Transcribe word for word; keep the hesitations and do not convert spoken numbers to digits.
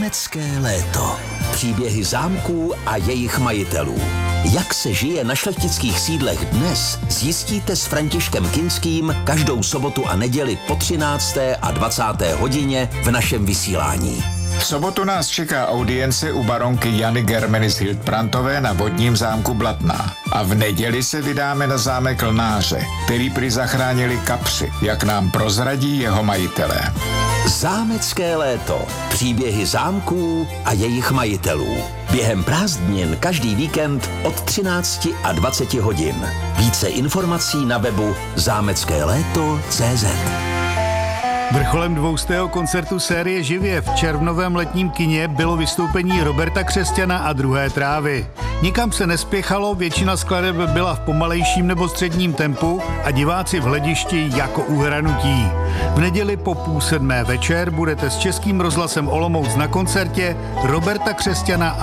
Zámecké léto. Příběhy zámků a jejich majitelů. Jak se žije na šlechtických sídlech dnes, zjistíte s Františkem Kinským každou sobotu a neděli po třinácté a dvacáté hodině v našem vysílání. V sobotu nás čeká audience u baronky Jany Germenis Hildbrandtové na vodním zámku Blatná. A v neděli se vydáme na zámek Lnáře, který prý zachránili kapři, jak nám prozradí jeho majitelé. Zámecké léto. Příběhy zámků a jejich majitelů. Během prázdnin každý víkend od třinácti a dvaceti hodin. Více informací na webu zámecké léto tečka cé zet. Vrcholem dvoustého koncertu série Živě v červnovém letním kině bylo vystoupení Roberta Křesťana a Druhé trávy. Nikam se nespěchalo, většina skladeb byla v pomalejším nebo středním tempu a diváci v hledišti jako uhranutí. V neděli po půl sedmé večer budete s Českým rozhlasem Olomouc na koncertě Roberta Křesťana a